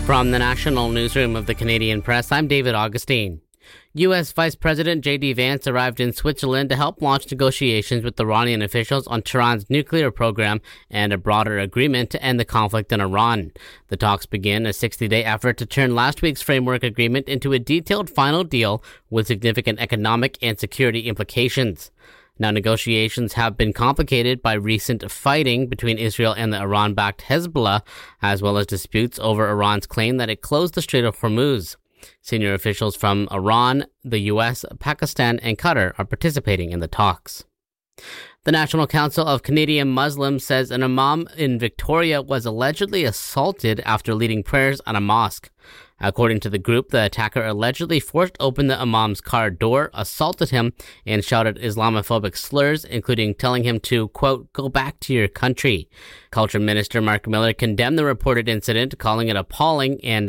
From the National Newsroom of the Canadian Press, I'm David Augustine. U.S. Vice President J.D. Vance arrived in Switzerland to help launch negotiations with Iranian officials on Tehran's nuclear program and a broader agreement to end the conflict in Iran. The talks begin a 60-day effort to turn last week's framework agreement into a detailed final deal with significant economic and security implications. Now, negotiations have been complicated by recent fighting between Israel and the Iran-backed Hezbollah, as well as disputes over Iran's claim that it closed the Strait of Hormuz. Senior officials from Iran, the U.S., Pakistan, and Qatar are participating in the talks. The National Council of Canadian Muslims says an imam in Victoria was allegedly assaulted after leading prayers at a mosque. According to the group, the attacker allegedly forced open the imam's car door, assaulted him, and shouted Islamophobic slurs, including telling him to, quote, go back to your country. Culture Minister Mark Miller condemned the reported incident, calling it appalling and